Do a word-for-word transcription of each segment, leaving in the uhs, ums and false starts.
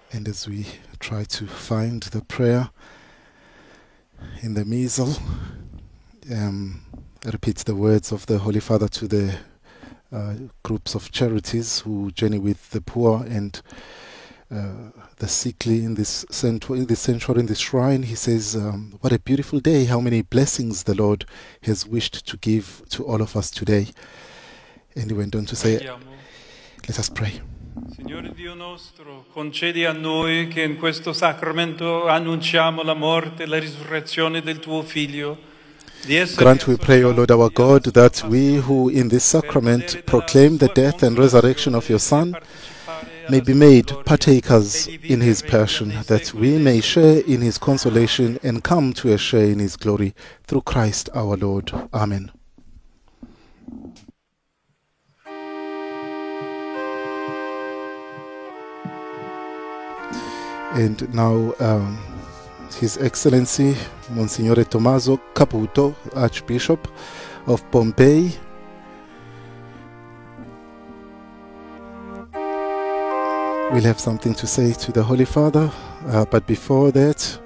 And as we try to find the prayer in the Missal, um, repeats the words of the Holy Father to the uh, groups of charities who journey with the poor and uh, the sickly in this sanctuary, in this sanctuary, in this shrine. He says, um, what a beautiful day, how many blessings the Lord has wished to give to all of us today. And he went on to say, let us pray. Signore Dio nostro, concedi a noi che in questo sacramento annunciamo la morte e la risurrezione del tuo Figlio. Grant, we pray, O Lord our God, that we who in this sacrament proclaim the death and resurrection of your Son may be made partakers in his passion, that we may share in his consolation and come to a share in his glory through Christ our Lord. Amen. And now, um, His Excellency Monsignore Tommaso Caputo, Archbishop of Pompeii, will have something to say to the Holy Father, uh, but before that,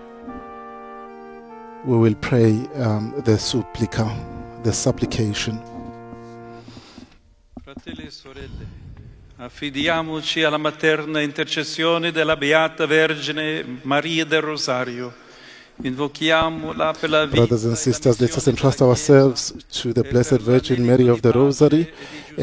we will pray um, the supplica, the supplication. Fratelli e sorelle, affidiamoci alla materna intercessione della Beata Vergine Maria del Rosario. Invochiamola per la vita. Brothers and sisters, let us entrust ourselves to the Blessed Virgin Mary of the Rosary